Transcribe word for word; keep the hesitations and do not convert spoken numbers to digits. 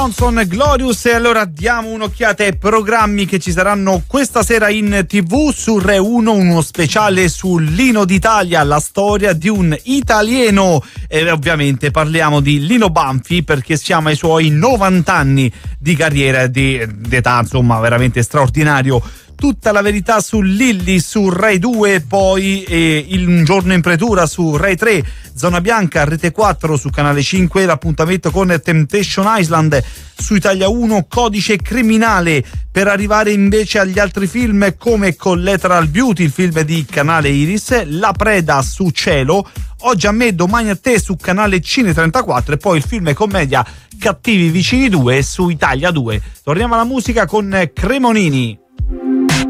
Johnson Glorious. E allora diamo un'occhiata ai programmi che ci saranno questa sera in tv. Su Rai uno uno speciale sull'Ino d'Italia, la storia di un italiano, e ovviamente parliamo di Lino Banfi perché siamo ai suoi novanta anni di carriera, di età insomma veramente straordinario. Tutta la verità su Lilli su Rai due, poi eh, il Un giorno in pretura su Rai tre, Zona Bianca Rete quattro su Canale cinque, l'appuntamento con Temptation Island su Italia uno, Codice Criminale, per arrivare invece agli altri film come Collateral Beauty, il film di Canale Iris, La Preda su Cielo, Oggi a me, domani a te su Canale Cine trentaquattro, e poi il film commedia Cattivi vicini due su Italia due. Torniamo alla musica con Cremonini.